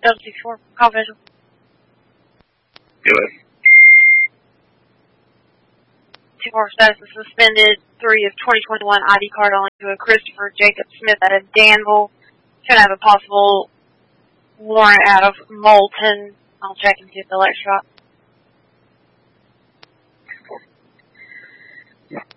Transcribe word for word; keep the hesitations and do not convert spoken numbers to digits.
Delta sixty-four, call visual. Do it. two four status is suspended. three of twenty twenty-one I D card only to a Christopher Jacob Smith out of Danville. Should have a possible warrant out of Moulton. I'll check and see if the light shot.